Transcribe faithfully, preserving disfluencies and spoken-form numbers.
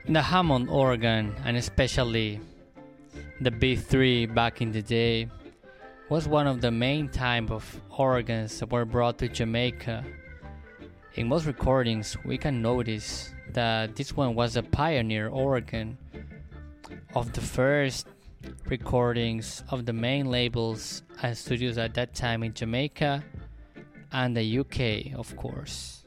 The Hammond organ, and especially the B three back in the day, was one of the main type of organs that were brought to Jamaica. In most recordings, we can notice that this one was a pioneer organ of the first recordings of the main labels and studios at that time in Jamaica and the U K, of course.